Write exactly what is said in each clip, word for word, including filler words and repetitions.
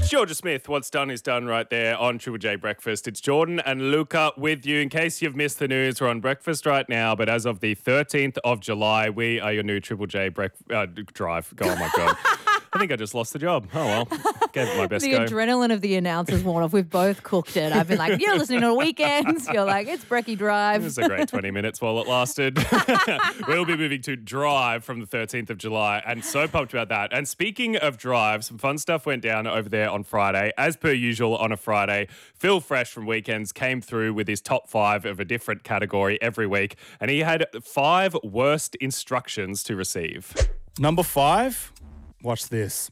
Georgia Smith, what's done is done right there on Triple J Breakfast. It's Jordan and Luca with you. In case you've missed the news, we're on breakfast right now, but as of the thirteenth of July, we are your new Triple J break- uh, drive. Oh, my God. I think I just lost the job. Oh, well. Gave it my best the go. adrenaline of the announcers worn off. We've both cooked it. I've been like, you're listening on weekends. You're like, it's Brecky Drive. It was a great twenty minutes while it lasted. We'll be moving to Drive from the thirteenth of July, and so pumped about that. And speaking of Drive, some fun stuff went down over there on Friday. As per usual on a Friday, Phil Fresh from Weekends came through with his top five of a different category every week, and he had five worst instructions to receive. Number five, watch this.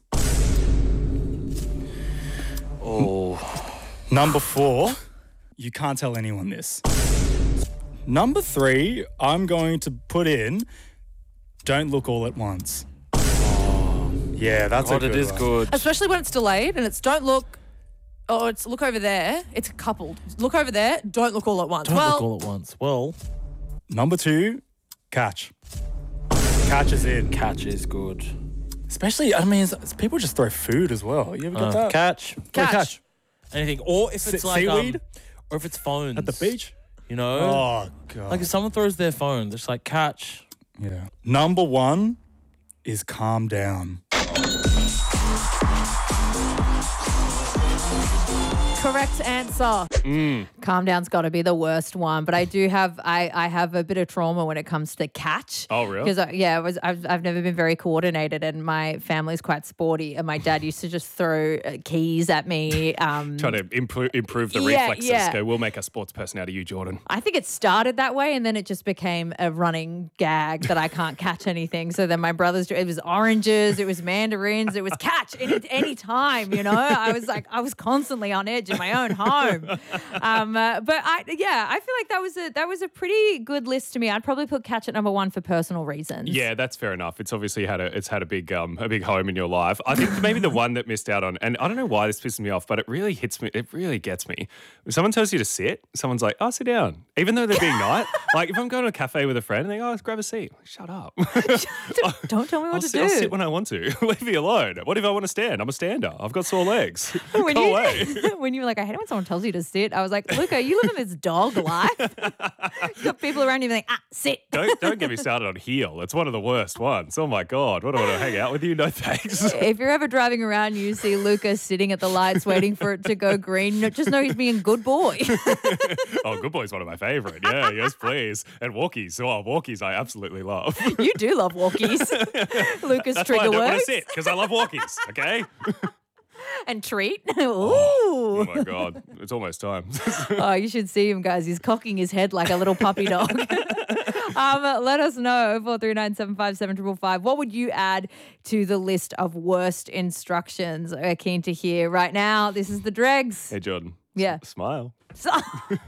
Oh. Number four, you can't tell anyone this. Number three, I'm going to put in, don't look all at once. Oh, yeah, that's God, a good it is one. good. Especially when it's delayed and it's don't look, oh, it's look over there. It's coupled. Look over there. Don't look all at once. Don't well, look all at once. Well, Number two, catch. Catch is in. catch is good. Especially, I mean, it's, it's people just throw food as well. You ever got Uh, that? catch. Catch. Catch. Anything. Or if it's Se- like seaweed? um, or if it's phones. At the beach? You know? Oh, God. Like if someone throws their phone, it's like catch. Yeah. Number one is calm down. correct answer. Mm. Calm down's got to be the worst one, but I do have I, I have a bit of trauma when it comes to catch. Oh, really? Because yeah, I was I've I've never been very coordinated, and my family's quite sporty, and my dad used to just throw uh, keys at me. Um, Trying to improve, improve the Yeah, reflexes. yeah. Go, we'll make a sports person out of you, Jordan. I think it started that way, and then it just became a running gag that I can't catch anything. So then my brothers, it was oranges, it was mandarins, it was catch at any time. You know, I was like, I was constantly on edge in my own home. Um, uh, but I, yeah, I feel like that was a that was a pretty good list to me. I'd probably put catch at number one for personal reasons. Yeah, that's fair enough. It's obviously had a it's had a big um a big home in your life. I think maybe the one that missed out on, and I don't know why this pisses me off, but it really hits me. It really gets me. When someone tells you to sit, someone's like, "Oh, sit down," even though they're being nice. Like if I'm going to a cafe with a friend and they go, "Oh, let's grab a seat," like, shut up. Don't tell me what I'll to sit, do. I'll sit when I want to. Leave me alone. What if I want to stand? I'm a stander. I've got sore legs. when Go you, away. when you were like, I hate it when someone tells you to sit. I was like, Luca, you live in this dog life. You've got people around you being like, ah, sit. Don't don't get me started on heel. It's one of the worst ones. Oh my god. What do I want to hang out with you? No thanks. If you're ever driving around and you see Luca sitting at the lights waiting for it to go green, no- just know he's being a good boy. Oh, Good Boy's one of my favourite. Yeah, yes, please. And walkies. Oh, walkies I absolutely love. You do love walkies. Lucas That's why I trigger don't want to works. sit, because I love walkies, okay? And treat. Ooh. Oh my god. It's almost time. Oh, you should see him, guys. He's cocking his head like a little puppy dog. um, let us know, four three nine, seven five seven, five five five. What would you add to the list of worst instructions? We're keen to hear right now. This is the Dregs. Hey, Jordan. Yeah. Smile. So-